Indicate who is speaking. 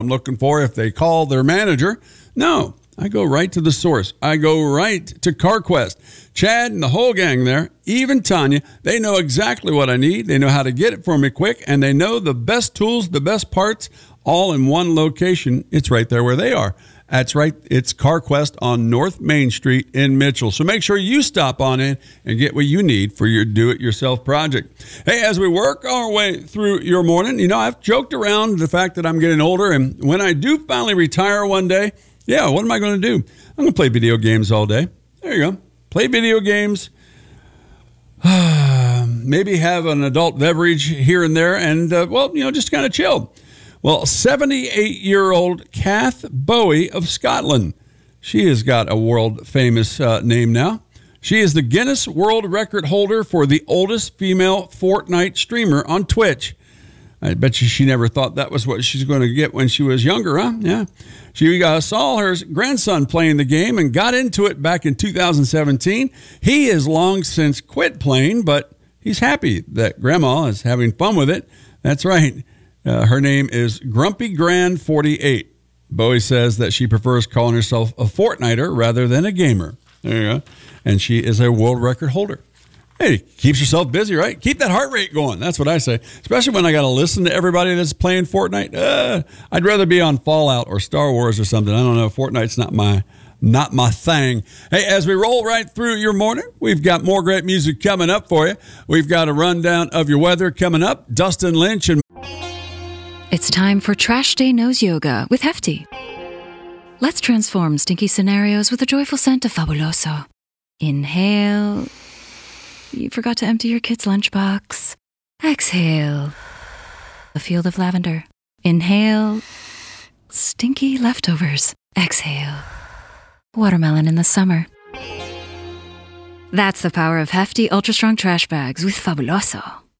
Speaker 1: I'm looking for if they call their manager. No, I go right to the source. I go right to CarQuest. Chad and the whole gang there, even Tanya, they know exactly what I need. They know how to get it for me quick, and they know the best tools, the best parts, all in one location. It's right there where they are. That's right. It's CarQuest on North Main Street in Mitchell. So make sure you stop on in and get what you need for your do-it-yourself project. Hey, as we work our way through your morning, I've joked around the fact that I'm getting older, and when I do finally retire one day, what am I going to do? I'm going to play video games all day. There you go. Play video games. Maybe have an adult beverage here and there, and, just kind of chill. Well, 78-year-old Kath Bowie of Scotland. She has got a world-famous name now. She is the Guinness World Record holder for the oldest female Fortnite streamer on Twitch. I bet you she never thought that was what she's going to get when she was younger, huh? Yeah. She saw her grandson playing the game and got into it back in 2017. He has long since quit playing, but he's happy that Grandma is having fun with it. That's right. Her name is Grumpy Grand 48. Bowie says that she prefers calling herself a Fortniter rather than a gamer. There you go. And she is a world record holder. Hey, keeps yourself busy, right? Keep that heart rate going. That's what I say. Especially when I got to listen to everybody that's playing Fortnite. I'd rather be on Fallout or Star Wars or something. I don't know. Fortnite's not my thing. Hey, as we roll right through your morning, we've got more great music coming up for you. We've got a rundown of your weather coming up. Dustin Lynch and
Speaker 2: It's time for Trash Day Nose Yoga with Hefty. Let's transform stinky scenarios with a joyful scent of Fabuloso. Inhale. You forgot to empty your kid's lunchbox. Exhale. A field of lavender. Inhale. Stinky leftovers. Exhale. Watermelon in the summer. That's the power of Hefty Ultra Strong Trash Bags with Fabuloso.